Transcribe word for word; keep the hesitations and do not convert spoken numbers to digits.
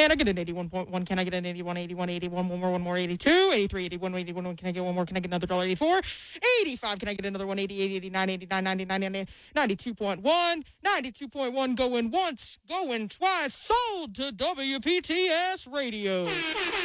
Can I get an eighty-one point one? Can I get an eighty-one, eighty-one, eighty-one, one more, one more, eighty-two, eighty-three, eighty-one, eighty-one, can I get one more? Can I get another dollar eighty-four? eighty-five, can I get another one? eighty-eight, eighty-nine, eighty-nine, ninety-nine, ninety-two point one, ninety-two point one going once, going twice, sold to W P T S Radio.